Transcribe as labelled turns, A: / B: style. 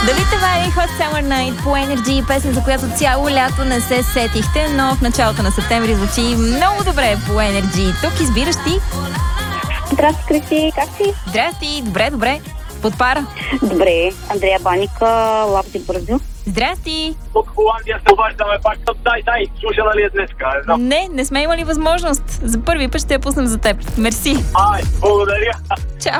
A: Давид Тавари, Hot Summer Night по Energy, песен, за която цяло лято не се сетихте, но в началото на септември звучи много добре по Energy. Тук избираш ти.
B: Здрасти, Кристи, как си?
A: Здрасти, добре. Под пара.
B: Добре, Андрея Баника, Лапти Бразил.
A: Здрасти.
C: От Холандия се обаждаме пак. Дай, слушала ли е днеска?
A: Не сме имали възможност. За първи път ще я пуснем за теб. Мерси.
C: Ай, благодаря.
A: Чао.